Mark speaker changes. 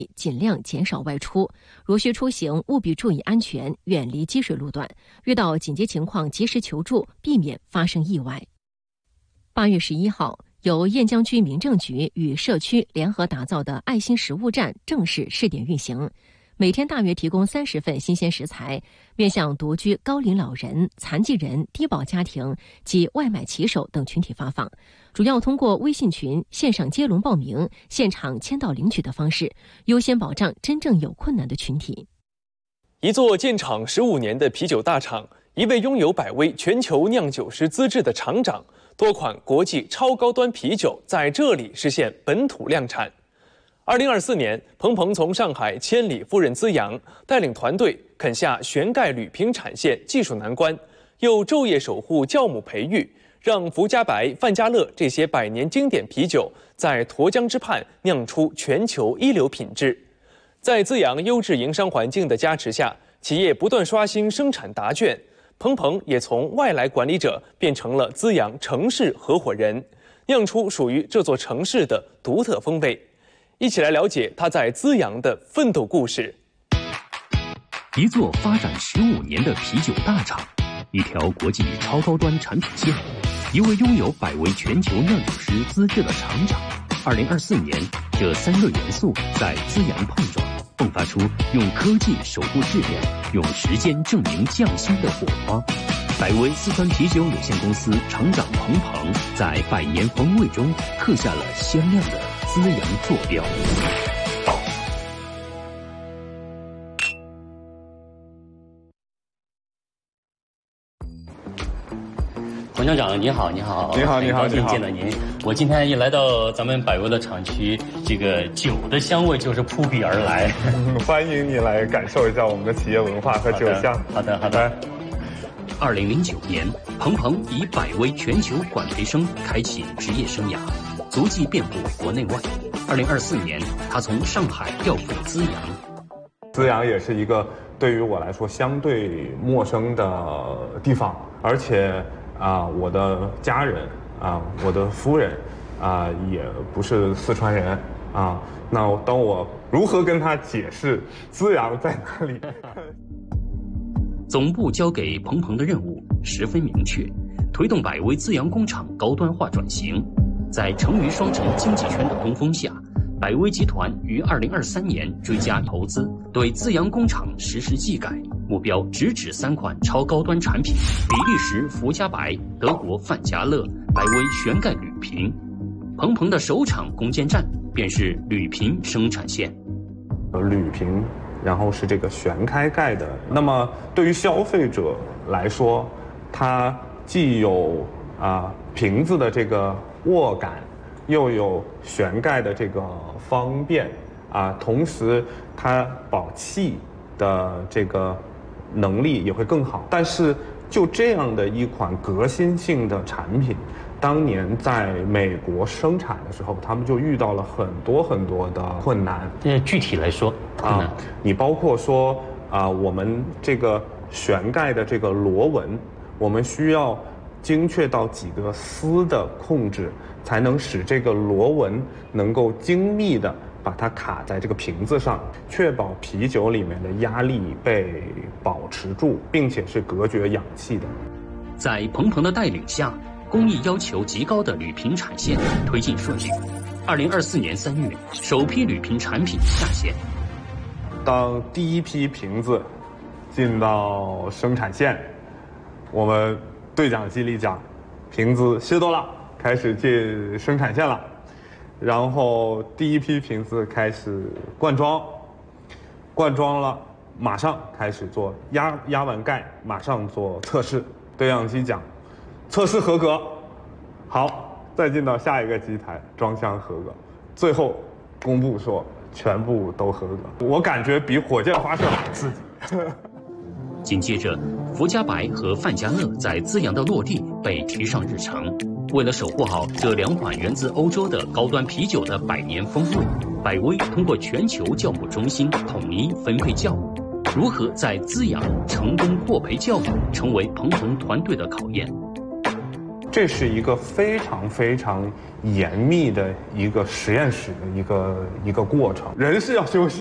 Speaker 1: 尽量减少外出，如需出行，务必注意安全，远离积水路段。遇到紧急情况及时求助，避免发生意外。8月11号，由雁江区民政局与社区联合打造的爱心食物站正式试点运行。每天大约提供30份新鲜食材，面向独居、高龄老人、残疾人、低保家庭及外卖骑手等群体发放，主要通过微信群、线上接龙报名、现场签到领取的方式，优先保障真正有困难的群体。
Speaker 2: 一座建厂15年的啤酒大厂，一位拥有百威全球酿酒师资质的厂长，多款国际超高端啤酒在这里实现本土量产。2024年，鹏鹏从上海千里赴任资阳，带领团队啃下旋盖铝瓶产线技术难关，又昼夜守护酵母培育，让福加白、范加乐这些百年经典啤酒在沱江之畔酿出全球一流品质。在资阳优质营商环境的加持下，企业不断刷新生产答卷，鹏鹏也从外来管理者变成了资阳城市合伙人，酿出属于这座城市的独特风味。一起来了解他在资阳的奋斗故事。
Speaker 3: 一座发展15年的啤酒大厂，一条国际超高端产品线，一位拥有百威全球酿酒师资质的厂长。2024年，这3个元素在资阳碰撞，迸发出用科技守护质量，用时间证明匠心的火花。百威四川啤酒有限公司厂长彭鹏在百年风味中刻下了鲜亮的资阳坐标。
Speaker 4: 彭厂长，你好，你好，
Speaker 5: 你好，
Speaker 4: 很高兴见到您。我今天一来到咱们百威的厂区，这个酒的香味就是扑鼻而来。
Speaker 5: 欢迎你来感受一下我们的企业文化和酒香。
Speaker 4: 好的，好的。
Speaker 3: 2009年，彭鹏以百威全球管培生开启职业生涯，足迹遍布国内外。2024年，他从上海调赴资阳。
Speaker 5: 资阳也是一个对于我来说相对陌生的地方，而且我的家人我的夫人也不是四川人那当我如何跟他解释资阳在哪里？
Speaker 3: 总部交给鹏鹏的任务十分明确，推动百威资阳工厂高端化转型。在成渝双城经济圈的东风下，百威集团于2023年追加投资，对资阳工厂实施技改，目标直指3款超高端产品：比利时福加白、德国范加勒、百威旋盖铝瓶。鹏鹏的首场攻坚战便是铝瓶生产线。
Speaker 5: 铝瓶，然后是这个旋开盖的。那么对于消费者来说，它既有瓶子的这个握感，又有旋盖的这个方便同时它保气的这个能力也会更好。但是就这样的一款革新性的产品，当年在美国生产的时候，他们就遇到了很多的困难。
Speaker 4: 具体来说，
Speaker 5: 你包括说我们这个旋盖的这个螺纹，我们需要精确到几个丝的控制，才能使这个螺纹能够精密的把它卡在这个瓶子上，确保啤酒里面的压力被保持住，并且是隔绝氧气的。
Speaker 3: 在鹏鹏的带领下，工艺要求极高的铝瓶产线推进顺利。2024年3月，首批铝瓶产品下线。
Speaker 5: 当第一批瓶子进到生产线，我们对讲机里讲，瓶子卸多了，开始进生产线了。然后第一批瓶子开始灌装，灌装了，马上开始做压完盖，马上做测试。对讲机讲，测试合格，好，再进到下一个机台，装箱合格，最后公布说全部都合格。我感觉比火箭发射还刺激。
Speaker 3: 紧接着，福加白和范加勒在资阳的落地被提上日程。为了守护好这2款源自欧洲的高端啤酒的100年风味，百威通过全球酵母中心统一分配酵母。如何在资阳成功获培酵母，成为鹏鹏团队的考验。
Speaker 5: 这是一个非常非常严密的一个实验室的一个过程。人是要休息。